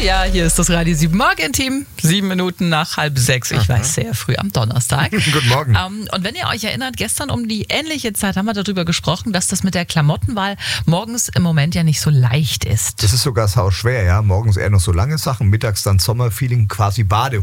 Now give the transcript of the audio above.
Ja, hier ist das Radio 7 Morgen-Team. 7 Minuten nach 5:30. Ich weiß, sehr früh am Donnerstag. Guten Morgen. Und wenn ihr euch erinnert, gestern um die ähnliche Zeit haben wir darüber gesprochen, dass das mit der Klamottenwahl morgens im Moment ja nicht so leicht ist. Das ist sogar sau schwer, ja. Morgens eher noch so lange Sachen, mittags dann Sommerfeeling, quasi Badehose.